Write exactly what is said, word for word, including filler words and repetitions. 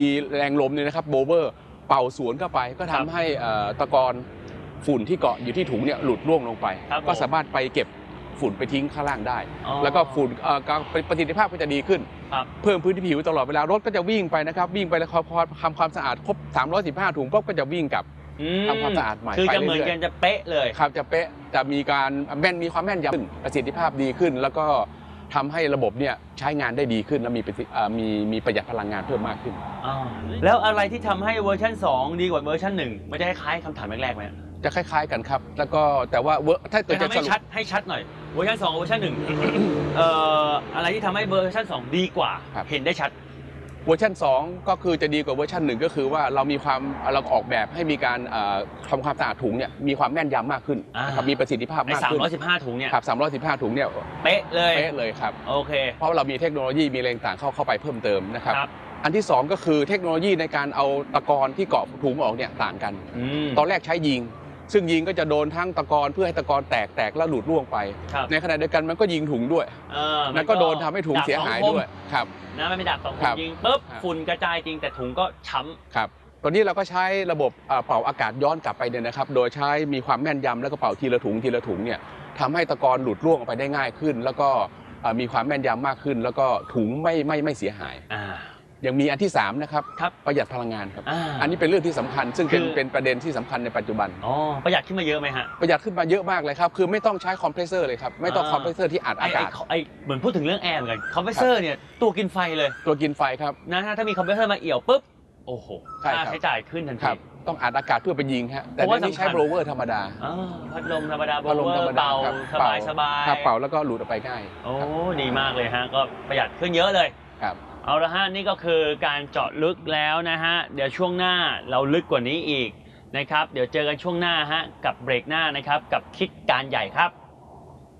มีแรงลมเนี่ยนะครับโบเวอร์เป่าสวนเข้าไปก็ทำให้ตะกอนฝุ่นที่เกาะอยู่ที่ถุงเนี่ยหลุดร่วงลงไปก็สามารถไปเก็บฝุ่นไปทิ้งข้างล่างได้แล้วก็ฝุ่นประสิทธิภาพก็จะดีขึ้นเพิ่มพื้นที่ผิวตลอดเวลารถก็จะวิ่งไปนะครับวิ่งไปแล้วพอทำความสะอาดครบสามร้อยสิบห้าถุงก็จะวิ่งกลับทำความสะอาดใหม่คือจะเหมือนกันจะเป๊ะเลยครับจะเป๊ะจะมีการแม่นมีความแม่นยำขึ้นประสิทธิภาพดีขึ้นแล้วก็ทำให้ระบบเนี่ยใช้งานได้ดีขึ้นและมีมีมีประหยัดพลังงานเพิ่มมากขึ้นแล้วอะไรที่ทำให้เวอร์ชันสองดีกว่าเวอร์ชันหนึ่งมันจะคล้ายคำถามแรกๆไหมจะคล้ายๆกันครับแล้วก็แต่ว่าถ้าเกิดจะให้ชัดให้ชัดหน่อยเวอร์ชันสองกับเวอร์ชันหนึ่งเอ่ออะไรที่ทำให้เวอร์ชันสองดีกว่าเห็นได้ชัดเวอร์ชันสองก็คือจะดีกว่าเวอร์ชันหนึ่งก็คือว่าเรามีความเราออกแบบให้มีการทำความสะอาดถุงเนี่ยมีความแม่นยำมากขึ้นนะครับมีประสิทธิภาพมากขึ้นสามร้อยสิบห้าถุงเนี่ยครับสามร้อยสิบห้าถุงเนี่ยเป๊ะเลยเป๊ะเลยครับโอเคเพราะเรามีเทคโนโลยีมีแรงต่างเข้าเข้าไปเพิ่มเติมนะครับอันที่สองก็คือเทคโนโลยีในการเอาตะกอนที่เกาะถุงออกเนี่ยต่างกันตอนแรกใช้ยิงซึ่งยิงก็จะโดนทั้งตะกอนเพื่อให้ตะกอนแตกแตกแล้วหลุดร่วงไปในขณะเดียวกันมันก็ยิงถุงด้วยมันก็โดนทำให้ถุงเสียหายด้วยครับนะมันไม่ดักสองคนยิงปุ๊บฝุ่นกระจายจริงแต่ถุงก็ช้ำครับตอนนี้เราก็ใช้ระบบเป่าอากาศย้อนกลับไปเนี่ยนะครับโดยใช้มีความแม่นยำแล้วก็เป่าทีละถุงทีละถุงเนี่ยทำให้ตะกอนหลุดร่วงออกไปได้ง่ายขึ้นแล้วก็มีความแม่นยำมากขึ้นแล้วก็ถุงไม่ไม่ไม่เสียหายยังมีอันที่สามนะครับประหยัดพลังงานครับอันนี้เป็นเรื่องที่สำคัญซึ่งเป็นเป็นประเด็นที่สำคัญในปัจจุบันอ๋อประหยัดขึ้นมาเยอะไหมฮะประหยัดขึ้นมาเยอะมากเลยครับคือไม่ต้องใช้คอมเพรสเซอร์เลยครับไม่ต้องคอมเพรสเซอร์ที่อัดอากาศไอเหมือนพูดถึงเรื่องแอร์เหมือนกันคอมเพรสเซอร์เนี่ยตัวกินไฟเลยตัวกินไฟครับนะฮะถ้ามีคอมเพรสเซอร์มาเอี่ยวปุ๊บโอ้โหค่าใช้จ่ายขึ้นทันทีต้องอัดอากาศเพื่อไปยิงฮะแต่นี่ใช้โบรเวอร์ธรรมดาพัดลมธรรมดาโบรเวอร์เป่าสบายสบายเป่าแล้วก็หลุดออกไปง่ายโอ้ดีมากเลยฮะก็ประหยัดขึ้นเยอะเลยครับเอาละฮะนี่ก็คือการเจาะลึกแล้วนะฮะเดี๋ยวช่วงหน้าเราลึกกว่านี้อีกนะครับเดี๋ยวเจอกันช่วงหน้าฮะกับเบรกหน้านะครับกับคิดการใหญ่ครับ